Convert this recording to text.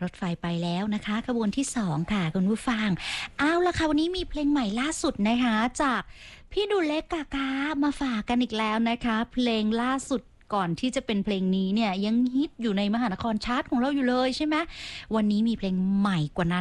รถไฟไปแล้วนะคะขบวนที่2ค่ะคุณผู้ฟังเอาล่ะค่ะวันนี้มีเพลงใหม่ล่าสุดนะคะจากพี่ดูเล็กกากามาฝากกันอีกแล้วนะคะเพลงล่าสุดก่อนที่จะเป็นเพลงนี้เนี่ยยังฮิตอยู่ในมหานครชาร์ตของเราอยู่เลยใช่ไหมวันนี้มีเพลงใหม่กว่านั้น